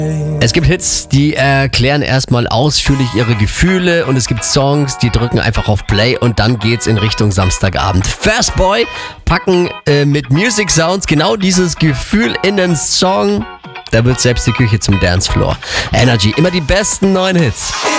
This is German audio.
Es gibt Hits, die erklären erstmal ausführlich ihre Gefühle und es gibt Songs, die drücken einfach auf Play und dann geht's in Richtung Samstagabend. First Boy packen mit Music Sounds genau dieses Gefühl in den Song. Da wird selbst die Küche zum Dancefloor. Energy, immer die besten neuen Hits.